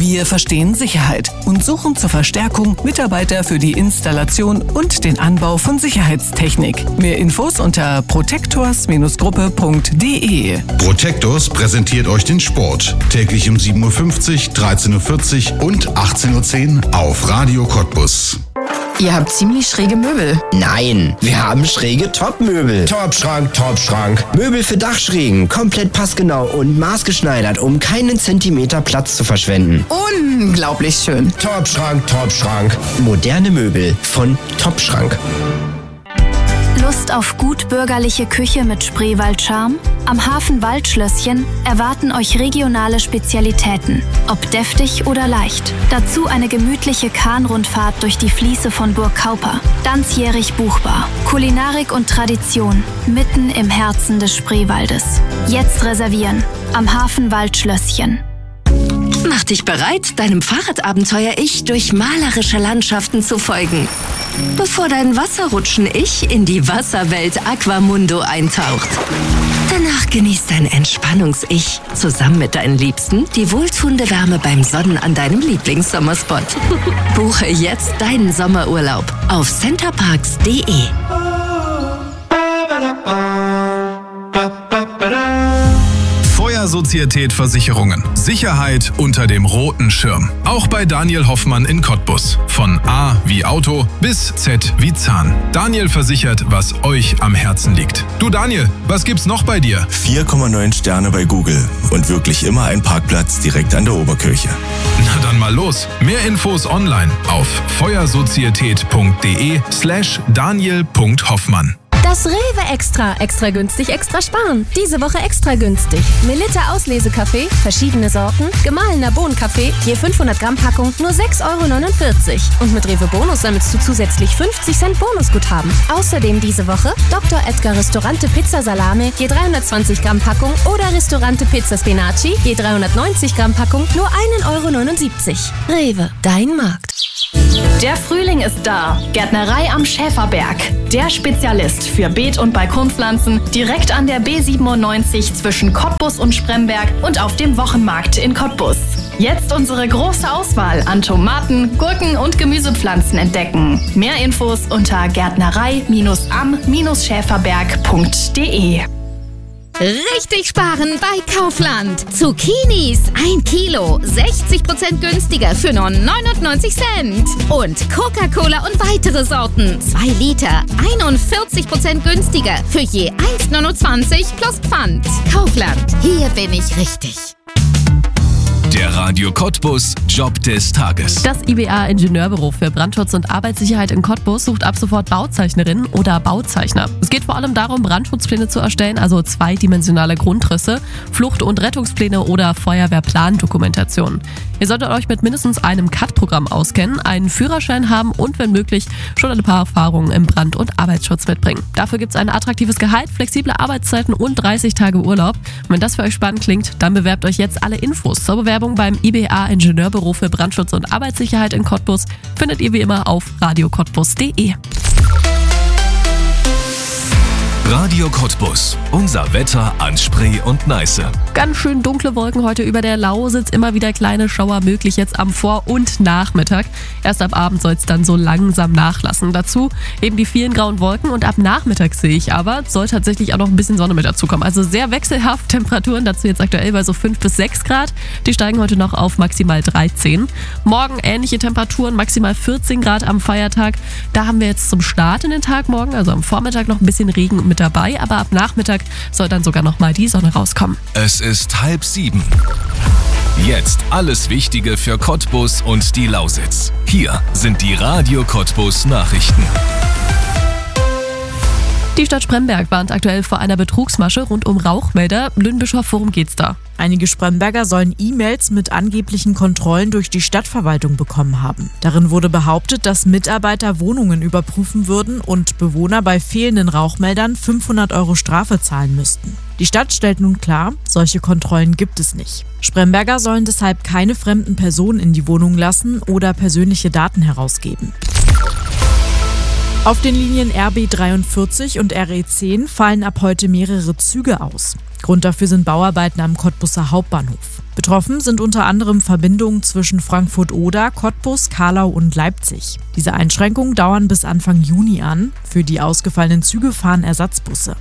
Wir verstehen Sicherheit und suchen zur Verstärkung Mitarbeiter für die Installation und den Anbau von Sicherheitstechnik. Mehr Infos unter protectors-gruppe.de. Protectors präsentiert euch den Sport. Täglich um 7.50 Uhr, 13.40 Uhr und 18.10 Uhr auf Radio Cottbus. Ihr habt ziemlich schräge Möbel. Nein, wir haben schräge Topmöbel. Topschrank, Topschrank. Möbel für Dachschrägen, komplett passgenau und maßgeschneidert, um keinen Zentimeter Platz zu verschwenden. Unglaublich schön. Topschrank, Topschrank. Moderne Möbel von Topschrank. Lust auf gut bürgerliche Küche mit Spreewald-Charme? Am Hafen Waldschlösschen erwarten euch regionale Spezialitäten, ob deftig oder leicht. Dazu eine gemütliche Kahnrundfahrt durch die Fließe von Burg Kauper. Ganzjährig buchbar. Kulinarik und Tradition mitten im Herzen des Spreewaldes. Jetzt reservieren. Am Hafen Waldschlösschen. Mach dich bereit, deinem Fahrradabenteuer-Ich durch malerische Landschaften zu folgen. Bevor dein Wasserrutschen-Ich in die Wasserwelt Aquamundo eintaucht. Danach genießt dein Entspannungs-Ich zusammen mit deinen Liebsten die wohltuende Wärme beim Sonnen an deinem Lieblingssommerspot. Buche jetzt deinen Sommerurlaub auf centerparks.de. Sozietät Versicherungen. Sicherheit unter dem roten Schirm. Auch bei Daniel Hoffmann in Cottbus. Von A wie Auto bis Z wie Zahn. Daniel versichert, was euch am Herzen liegt. Du Daniel, was gibt's noch bei dir? 4,9 Sterne bei Google und wirklich immer ein Parkplatz direkt an der Oberkirche. Na dann mal los. Mehr Infos online auf feuersozietät.de/daniel.hoffmann. Das Rewe Extra. Extra günstig, extra sparen. Diese Woche extra günstig. Melitta Auslesekaffee, verschiedene Sorten, gemahlener Bohnenkaffee, je 500 Gramm Packung, nur 6,49 €. Und mit Rewe Bonus sammelst du zusätzlich 50 Cent Bonusguthaben. Außerdem diese Woche Dr. Edgar Ristorante Pizza Salame, je 320 Gramm Packung oder Ristorante Pizza Spinaci, je 390 Gramm Packung, nur 1,79 €. Rewe, dein Markt. Der Frühling ist da. Gärtnerei am Schäferberg. Der Spezialist für Beet- und Balkonpflanzen direkt an der B97 zwischen Cottbus und Spremberg und auf dem Wochenmarkt in Cottbus. Jetzt unsere große Auswahl an Tomaten, Gurken und Gemüsepflanzen entdecken. Mehr Infos unter gärtnerei-am-schäferberg.de. Richtig sparen bei Kaufland. Zucchinis 1 Kilo, 60% günstiger für nur 99 Cent. Und Coca-Cola und weitere Sorten 2 Liter, 41% günstiger für je 1,29 plus Pfand. Kaufland, hier bin ich richtig. Der Radio Cottbus Job des Tages. Das IBA Ingenieurbüro für Brandschutz und Arbeitssicherheit in Cottbus sucht ab sofort Bauzeichnerinnen oder Bauzeichner. Es geht vor allem darum, Brandschutzpläne zu erstellen, also zweidimensionale Grundrisse, Flucht- und Rettungspläne oder Feuerwehrplandokumentation. Ihr solltet euch mit mindestens einem CAD-Programm auskennen, einen Führerschein haben und wenn möglich schon ein paar Erfahrungen im Brand- und Arbeitsschutz mitbringen. Dafür gibt es ein attraktives Gehalt, flexible Arbeitszeiten und 30 Tage Urlaub. Und wenn das für euch spannend klingt, dann bewerbt euch jetzt alle Infos zur Bewerbung beim IBA Ingenieurbüro für Brandschutz und Arbeitssicherheit in Cottbus findet ihr wie immer auf radiocottbus.de. Radio Cottbus. Unser Wetter an Spree und Neiße. Ganz schön dunkle Wolken heute über der Lausitz. Immer wieder kleine Schauer möglich jetzt am Vor- und Nachmittag. Erst ab Abend soll es dann so langsam nachlassen. Dazu eben die vielen grauen Wolken und ab Nachmittag sehe ich aber, soll tatsächlich auch noch ein bisschen Sonne mit dazukommen. Also sehr wechselhaft. Temperaturen dazu jetzt aktuell bei so 5 bis 6 Grad. Die steigen heute noch auf maximal 13. Morgen ähnliche Temperaturen, maximal 14 Grad am Feiertag. Da haben wir jetzt zum Start in den Tag morgen, also am Vormittag noch ein bisschen Regen mit dabei, aber ab Nachmittag soll dann sogar noch mal die Sonne rauskommen. Es ist 6:30. Jetzt alles Wichtige für Cottbus und die Lausitz. Hier sind die Radio Cottbus Nachrichten. Die Stadt Spremberg warnt aktuell vor einer Betrugsmasche rund um Rauchmelder. Lynn-Bischof, worum geht's da? Einige Spremberger sollen E-Mails mit angeblichen Kontrollen durch die Stadtverwaltung bekommen haben. Darin wurde behauptet, dass Mitarbeiter Wohnungen überprüfen würden und Bewohner bei fehlenden Rauchmeldern 500 € Strafe zahlen müssten. Die Stadt stellt nun klar, solche Kontrollen gibt es nicht. Spremberger sollen deshalb keine fremden Personen in die Wohnung lassen oder persönliche Daten herausgeben. Auf den Linien RB43 und RE10 fallen ab heute mehrere Züge aus. Grund dafür sind Bauarbeiten am Cottbuser Hauptbahnhof. Betroffen sind unter anderem Verbindungen zwischen Frankfurt-Oder, Cottbus, Carlau und Leipzig. Diese Einschränkungen dauern bis Anfang Juni an. Für die ausgefallenen Züge fahren Ersatzbusse.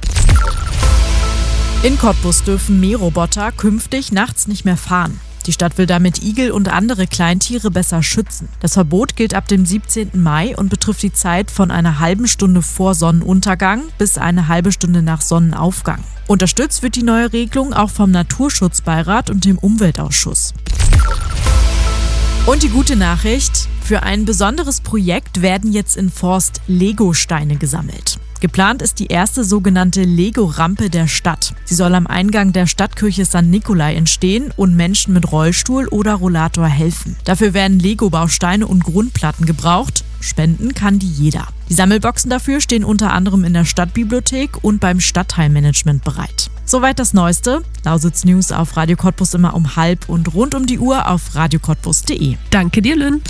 In Cottbus dürfen Mähroboter künftig nachts nicht mehr fahren. Die Stadt will damit Igel und andere Kleintiere besser schützen. Das Verbot gilt ab dem 17. Mai und betrifft die Zeit von einer halben Stunde vor Sonnenuntergang bis eine halbe Stunde nach Sonnenaufgang. Unterstützt wird die neue Regelung auch vom Naturschutzbeirat und dem Umweltausschuss. Und die gute Nachricht: Für ein besonderes Projekt werden jetzt in Forst Lego-Steine gesammelt. Geplant ist die erste sogenannte Lego-Rampe der Stadt. Sie soll am Eingang der Stadtkirche St. Nikolai entstehen und Menschen mit Rollstuhl oder Rollator helfen. Dafür werden Lego-Bausteine und Grundplatten gebraucht. Spenden kann die jeder. Die Sammelboxen dafür stehen unter anderem in der Stadtbibliothek und beim Stadtteilmanagement bereit. Soweit das Neueste. Lausitz News auf Radio Cottbus immer um 12:30 und rund um die Uhr auf radiocottbus.de. Danke dir, Lynn.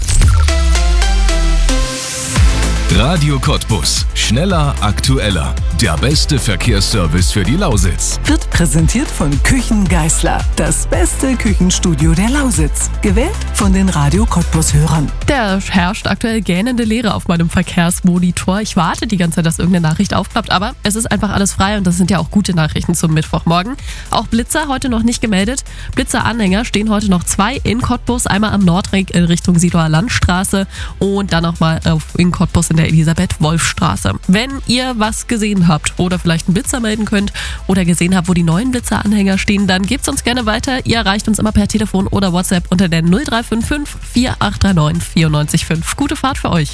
Radio Cottbus. Schneller, aktueller. Der beste Verkehrsservice für die Lausitz. Wird präsentiert von Küchen Geisler. Das beste Küchenstudio der Lausitz. Gewählt von den Radio Cottbus-Hörern. Der herrscht aktuell gähnende Leere auf meinem Verkehrsmonitor. Ich warte die ganze Zeit, dass irgendeine Nachricht aufklappt, aber es ist einfach alles frei und das sind ja auch gute Nachrichten zum Mittwochmorgen. Auch Blitzer heute noch nicht gemeldet. Blitzer-Anhänger stehen heute noch 2 in Cottbus. Einmal am Nordring in Richtung Siedler Landstraße und dann nochmal in Cottbus in der Elisabeth-Wolf-Straße. Wenn ihr was gesehen habt oder vielleicht einen Blitzer melden könnt oder gesehen habt, wo die neuen Blitzer-Anhänger stehen, dann gebt's uns gerne weiter. Ihr erreicht uns immer per Telefon oder WhatsApp unter der 0355 4839 94.5. Gute Fahrt für euch.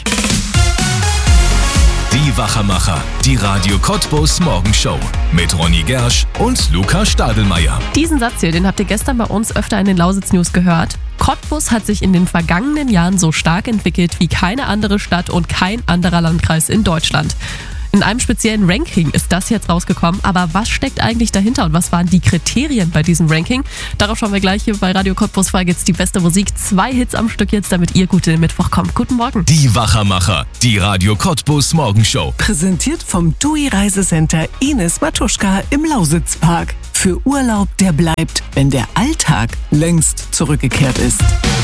Die Wachermacher, die Radio Cottbus Morgenshow mit Ronny Gersch und Luca Stadelmeier. Diesen Satz hier, den habt ihr gestern bei uns öfter in den Lausitz News gehört. Cottbus hat sich in den vergangenen Jahren so stark entwickelt wie keine andere Stadt und kein anderer Landkreis in Deutschland. In einem speziellen Ranking ist das jetzt rausgekommen, aber was steckt eigentlich dahinter und was waren die Kriterien bei diesem Ranking? Darauf schauen wir gleich hier bei Radio Cottbus. Frei geht's die beste Musik, 2 Hits am Stück jetzt, damit ihr gut in den Mittwoch kommt. Guten Morgen. Die Wachermacher, die Radio Cottbus Morgenshow. Präsentiert vom TUI Reisecenter Ines Matuschka im Lausitzpark. Für Urlaub, der bleibt, wenn der Alltag längst zurückgekehrt ist.